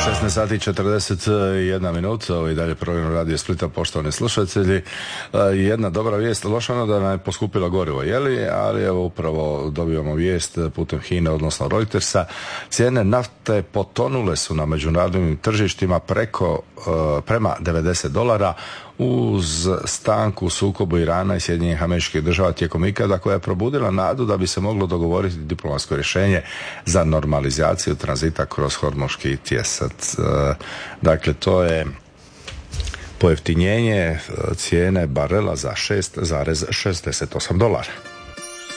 16 sati 41 minuta, ovo i dalje program Radio Splita, poštovani slušatelji. Jedna dobra vijest, loša ono da nam je poskupilo gorivo, ali evo upravo dobivamo vijest putem HINA, odnosno Reutersa. Cijene nafte potonule su na međunarodnim tržištima prema $90 uz stanku u sukobu Irana i Sjedinjenih Američkih Država tijekom ikada, koja je probudila nadu da bi se moglo dogovoriti diplomatsko rješenje za normalizaciju tranzita kroz Hormuški tjesac. Dakle, to je pojeftinjenje cijene barela za $6,68.